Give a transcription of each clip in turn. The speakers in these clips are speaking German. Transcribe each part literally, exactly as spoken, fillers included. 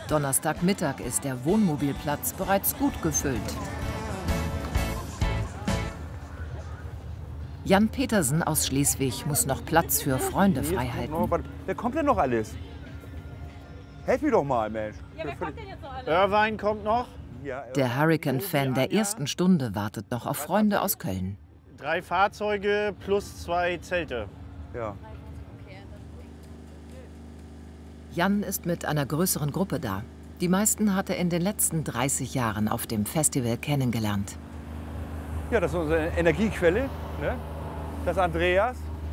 Donnerstagmittag ist der Wohnmobilplatz bereits gut gefüllt. Jan Petersen aus Schleswig muss noch Platz für Freunde freihalten. Wer kommt denn noch alles? Helf mir doch mal, Mensch. Ja, wer kommt denn jetzt noch alles? Irvine kommt noch. Der Hurricane-Fan der ersten Stunde wartet noch auf Freunde aus Köln. Drei Fahrzeuge plus zwei Zelte. Ja. Jan ist mit einer größeren Gruppe da. Die meisten hat er in den letzten dreißig Jahren auf dem Festival kennengelernt. Ja, das ist unsere Energiequelle. Ne? Das ist Andreas.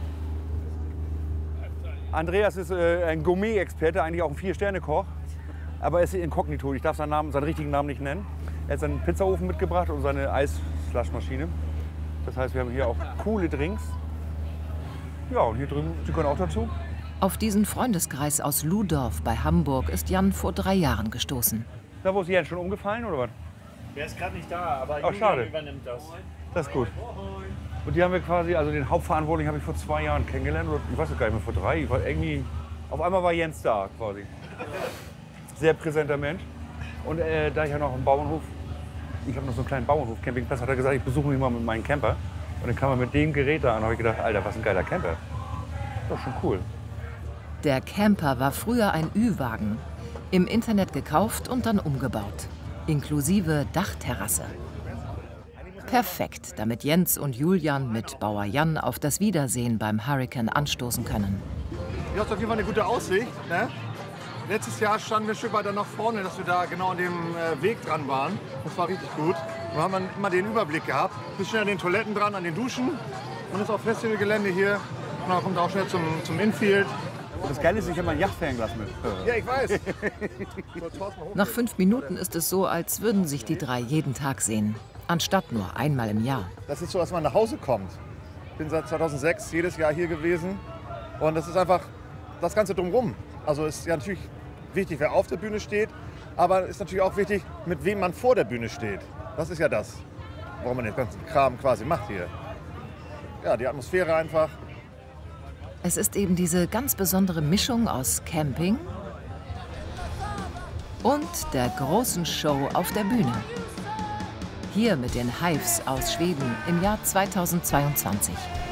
Andreas ist äh, ein Gourmet-Experte, eigentlich auch ein Vier-Sterne-Koch. Aber er ist inkognito, ich darf seinen, Namen, seinen richtigen Namen nicht nennen. Er hat seinen Pizzaofen mitgebracht und seine Eisflaschmaschine. Das heißt, wir haben hier auch coole Drinks. Ja, und hier drüben, Sie können auch dazu. Auf diesen Freundeskreis aus Luhdorf bei Hamburg ist Jan vor drei Jahren gestoßen. Da wo ist Jan schon umgefallen oder was? Der ist gerade nicht da, aber oh, schade. Übernimmt das. Das ist gut. Und die haben wir quasi, also den Hauptverantwortlichen habe ich vor zwei Jahren kennengelernt. Oder ich weiß es gar nicht mehr, vor drei. Ich war irgendwie, auf einmal war Jens da quasi. Sehr präsenter Mensch. Und äh, da ich ja noch einen Bauernhof, ich habe noch so einen kleinen Bauernhof, Campingplatz, hat er gesagt, ich besuche mich mal mit meinem Camper. Und dann kam er mit dem Gerät da an und habe ich gedacht, Alter, was ein geiler Camper. Das ist schon cool. Der Camper war früher ein Ü-Wagen. Im Internet gekauft und dann umgebaut. Inklusive Dachterrasse. Perfekt, damit Jens und Julian mit Bauer Jan auf das Wiedersehen beim Hurricane anstoßen können. Hier hast du auf jeden Fall eine gute Aussicht. Ne? Letztes Jahr standen wir ein Stück weiter nach vorne, dass wir da genau an dem äh, Weg dran waren. Das war richtig gut. Wir haben dann immer den Überblick gehabt. Ein bisschen an den Toiletten dran, an den Duschen. Und das auf Festivalgelände hier. Und dann kommt auch schnell zum, zum Infield. Das Geile ist, ich habe mein Yachtfernglas mit. Ja, ich weiß. Nach fünf Minuten ist es so, als würden sich die drei jeden Tag sehen. Anstatt nur einmal im Jahr. Das ist so, dass man nach Hause kommt. Ich bin seit zweitausendsechs jedes Jahr hier gewesen. Und das ist einfach das Ganze drumherum. Also ist ja natürlich wichtig, wer auf der Bühne steht. Aber ist natürlich auch wichtig, mit wem man vor der Bühne steht. Das ist ja das, warum man den ganzen Kram quasi macht hier. Ja, die Atmosphäre einfach. Es ist eben diese ganz besondere Mischung aus Camping und der großen Show auf der Bühne. Hier mit den Hives aus Schweden im Jahr zweitausendzweiundzwanzig.